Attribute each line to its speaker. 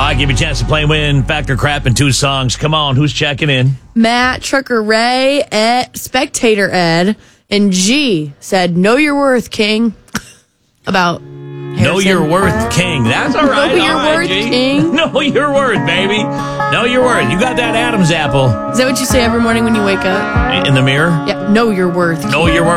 Speaker 1: Give you a chance to play Win, Fact or Crap in 2 songs. Come on, who's checking in?
Speaker 2: Matt, Trucker Ray, Spectator Ed, and G said, "Know your worth, King." About Harrison.
Speaker 1: Know your worth, King. That's all right.
Speaker 2: Know your
Speaker 1: all right,
Speaker 2: worth,
Speaker 1: G.
Speaker 2: King.
Speaker 1: Know your worth, baby. Know your worth. You got that Adam's apple
Speaker 2: Is that what you say every morning when you wake up?
Speaker 1: in the mirror?
Speaker 2: Yeah, know your worth.
Speaker 1: Know your worth.